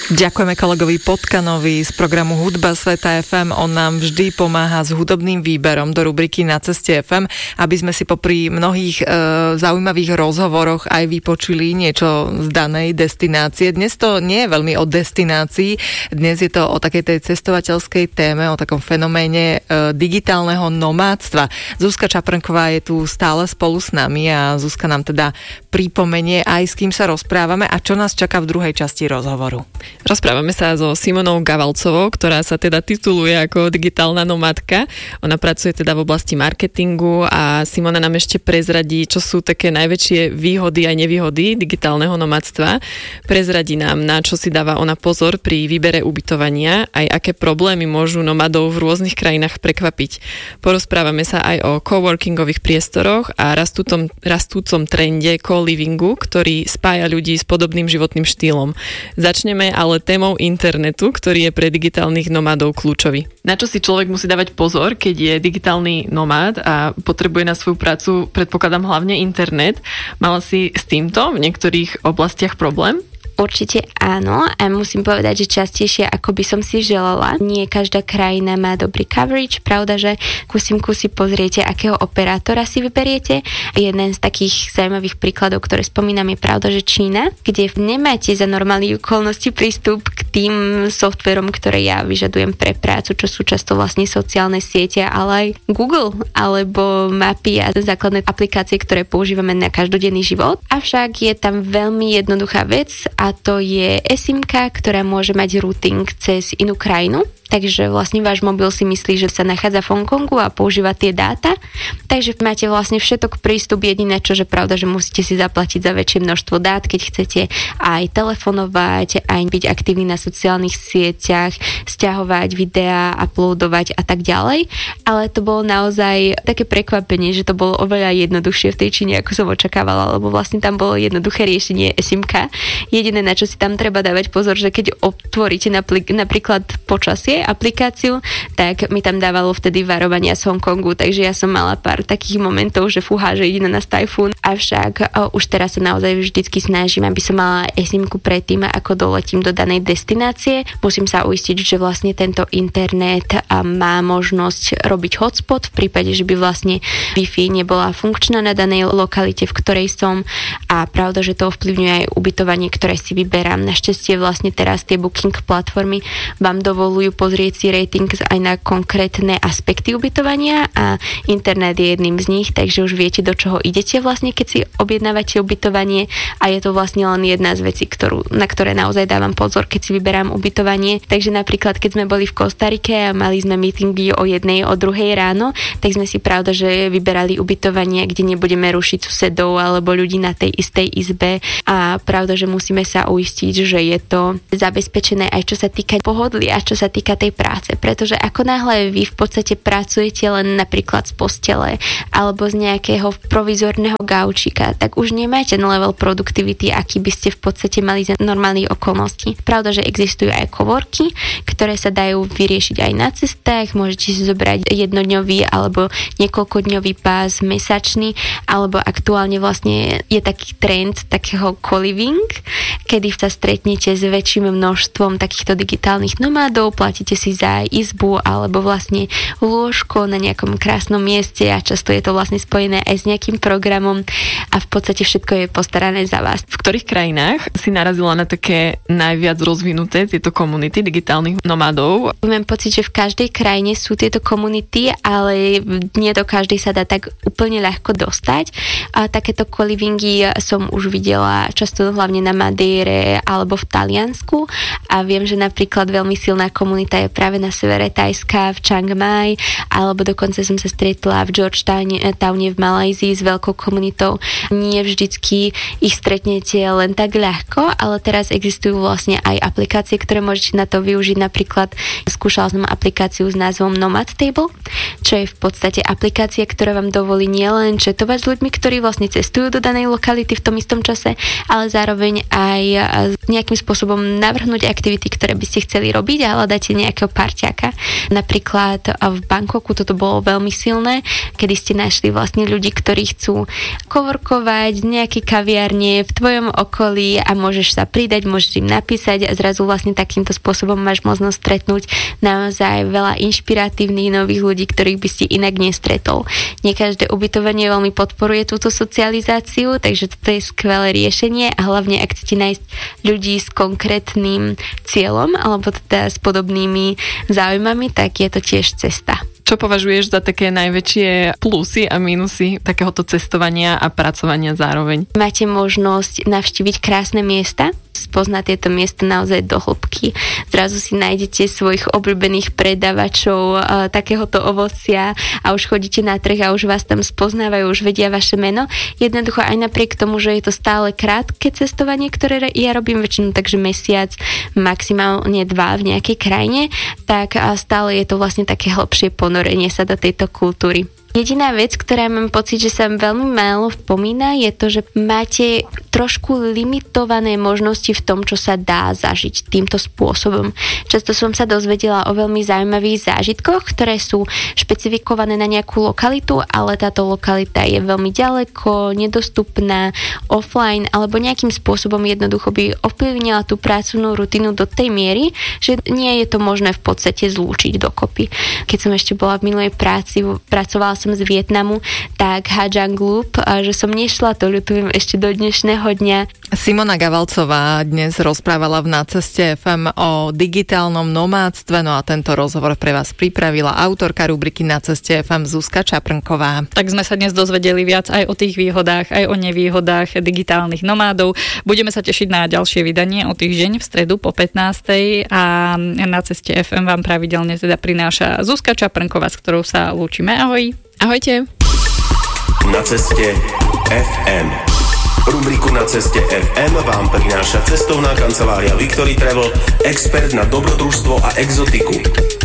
Ďakujeme kolegovi Potkanovi z programu Hudba Sveta FM. On nám vždy pomáha s hudobným výberom do rubriky Na ceste FM, aby sme si popri mnohých zaujímavých rozhovoroch aj vypočuli niečo z danej destinácie. Dnes to nie je veľmi o destinácii, dnes je to o takej tej cestovateľskej téme, o takom fenoméne digitálneho nomádstva. Zuzka Čaprnková je tu stále spolu s nami a Zuzka nám teda pripomenie aj s kým sa rozprávame a čo nás čaká v druhej časti rozhovoru. Rozprávame sa so Simonou Gavalcovou, ktorá sa teda tituluje ako digitálna nomádka. Ona pracuje teda v oblasti marketingu a Simona nám ešte prezradí, čo sú také najväčšie výhody a nevýhody digitálneho nomádstva. Prezradí nám, na čo si dáva ona pozor pri výbere ubytovania, aj aké problémy môžu nomadov v rôznych krajinách prekvapiť. Porozprávame sa aj o coworkingových priestoroch a rastúcom trende co-livingu, ktorý spája ľudí s podobným životným štýlom. Začneme ale témou internetu, ktorý je pre digitálnych nomádov kľúčový. Na čo si človek musí dávať pozor, keď je digitálny nomád a potrebuje na svoju prácu, predpokladám, hlavne internet? Mala si s týmto v niektorých oblastiach problém? Určite áno a musím povedať, že častejšie ako by som si želala. Nie každá krajina má dobrý coverage, pravda, že si pozriete, akého operátora si vyberiete. Jeden z takých zaujímavých príkladov, ktoré spomínam, je pravda, že Čína, kde nemáte za normálnych okolností prístup k tým softverom, ktoré ja vyžadujem pre prácu, čo sú často vlastne sociálne siete, ale aj Google alebo mapy a základné aplikácie, ktoré používame na každodenný život. Avšak je tam veľmi jednoduchá vec a to je eSIM-ka, ktorá môže mať routing cez inú krajinu. Takže vlastne váš mobil si myslí, že sa nachádza v Hongkongu a používa tie dáta. Takže máte vlastne všetok prístup, jediné čo, že pravda, že musíte si zaplatiť za väčšie množstvo dát, keď chcete aj telefonovať, aj byť aktívni na sociálnych sieťach, sťahovať videá, uploadovať a tak ďalej. Ale to bolo naozaj také prekvapenie, že to bolo oveľa jednoduchšie v tej Číne, ako som očakávala, lebo vlastne tam bolo jednoduché riešenie eSIM-ka. Jediné, na čo si tam treba dávať pozor, že keď otvoríte napríklad počasie aplikáciu, tak mi tam dávalo vtedy varovania z Hongkongu, takže ja som mala pár takých momentov, že fúha, že ide na nás tajfún. Avšak už teraz sa naozaj vždycky snažím, aby som mala eSIM-ku predtým, ako doletím do danej destinácie. Musím sa uistiť, že vlastne tento internet má možnosť robiť hotspot v prípade, že by vlastne Wi-Fi nebola funkčná na danej lokalite, v ktorej som, a pravda, že to ovplyvňuje aj ubytovanie, ktoré si vyberám. Našťastie vlastne teraz tie booking platformy vám dovolujú pozrieť si rating aj na konkrétne aspekty ubytovania a internet je jedným z nich, takže už viete, do čoho idete vlastne, keď si objednávate ubytovanie, a je to vlastne len jedna z vecí, na ktoré naozaj dávam pozor, keď si vyberám ubytovanie. Takže napríklad, keď sme boli v Kostarike a mali sme meetingy o 1:00, o 2:00 ráno, tak sme si pravda, že vyberali ubytovanie, kde nebudeme rušiť susedov alebo ľudí na tej istej izbe, a pravda, že musíme sa uistiť, že je to zabezpečené aj čo sa týka pohodlia, čo sa týka tej práce, pretože ako náhle vy v podstate pracujete len napríklad z postele alebo z nejakého provizorného gaučika, tak už nemáte ten level produktivity, aký by ste v podstate mali za normálnych okolností. Pravda, že existujú aj coworky, ktoré sa dajú vyriešiť aj na cestách, môžete si zobrať jednodňový alebo niekoľkodňový pás mesačný, alebo aktuálne vlastne je taký trend takého co-living, kedy sa stretnete s väčším množstvom takýchto digitálnych nomádov, platíte si za izbu alebo vlastne lôžko na nejakom krásnom mieste a často je to vlastne spojené aj s nejakým programom a v podstate všetko je postarané za vás. V ktorých krajinách si narazila na také najviac rozvinuté tieto komunity digitálnych nomádov? Mám pocit, že v každej krajine sú tieto komunity, ale nie do každej sa dá tak úplne ľahko dostať. A takéto co-livingy som už videla často hlavne na Madére alebo v Taliansku a viem, že napríklad veľmi silná komunita je práve na severe Thajska, v Chiang Mai, alebo dokonca som sa stretla v Georgetowne v Malajzii s veľkou komunitou. Nie vždycky ich stretnete len tak ľahko, ale teraz existujú vlastne aj aplikácie, ktoré môžete na to využiť. Napríklad skúšala som aplikáciu s názvom Nomad Table, čo je v podstate aplikácia, ktorá vám dovolí nielen chatovať s ľuďmi, ktorí vlastne cestujú do danej lokality v tom istom čase, ale zároveň aj nejakým spôsobom navrhnúť aktivity, ktoré by ste chceli robiť, a hľadáte nejakého parťaka. Napríklad v Bangkoku toto bolo veľmi silné, kedy ste našli vlastne ľudí, ktorí chcú coworkovať z nejakej kaviarne v tvojom okolí a môžeš sa pridať, môžeš im napísať a zrazu vlastne takýmto spôsobom máš možnosť stretnúť naozaj veľa inšpiratívnych nových ľudí, ktorých by si inak nestretol. Nie každé ubytovanie veľmi podporuje túto socializáciu, takže toto je skvelé riešenie a hlavne ak chcete nájsť ľudí s konkrétnym cieľom alebo teda s podobnými záujmami, tak je to tiež cesta. Čo považuješ za také najväčšie plusy a mínusy takéhoto cestovania a pracovania zároveň? Máte možnosť navštíviť krásne miesta, spoznať tieto miesta naozaj do hĺbky. Zrazu si nájdete svojich obľúbených predavačov takéhoto ovocia a už chodíte na trh a už vás tam spoznávajú, už vedia vaše meno. Jednoducho aj napriek tomu, že je to stále krátke cestovanie, ktoré ja robím väčšinou, takže mesiac, maximálne 2 v nejakej krajine, tak stále je to vlastne také hlbšie ponorenie sa do tejto kultúry. Jediná vec, ktorá mám pocit, že sa veľmi málo vpomína, je to, že máte trošku limitované možnosti v tom, čo sa dá zažiť týmto spôsobom. Často som sa dozvedela o veľmi zaujímavých zážitkoch, ktoré sú špecifikované na nejakú lokalitu, ale táto lokalita je veľmi ďaleko, nedostupná, offline, alebo nejakým spôsobom jednoducho by ovplyvnila tú pracovnú rutinu do tej miery, že nie je to možné v podstate zlúčiť dokopy. Keď som ešte bola v minulej práci, pracovala som z Vietnamu, tak Ha Giang Loop, že som nešla, to ľutujem ešte do dnešného dňa. Simona Gavalcová dnes rozprávala v Na ceste FM o digitálnom nomádstve, no a tento rozhovor pre vás pripravila autorka rubriky Na ceste FM Zuzka Čaprnková. Tak sme sa dnes dozvedeli viac aj o tých výhodách, aj o nevýhodách digitálnych nomádov. Budeme sa tešiť na ďalšie vydanie o týždeň v stredu po 15. a Na ceste FM vám pravidelne teda prináša Zuzka Čaprnková, s ktorou sa lúčime. Ahoj. Ahojte. Na ceste FM. Rubriku Na ceste FM vám prináša cestovná kancelária Victory Travel, expert na dobrodružstvo a exotiku.